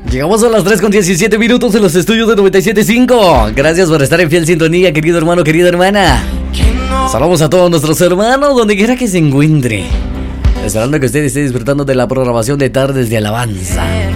Llegamos a las 3:17 en los estudios de 97.5. Gracias por estar en fiel sintonía, querido hermano, querida hermana. Saludamos a todos nuestros hermanos, donde quiera que se encuentre. Esperando que usted esté disfrutando de la programación de Tardes de Alabanza.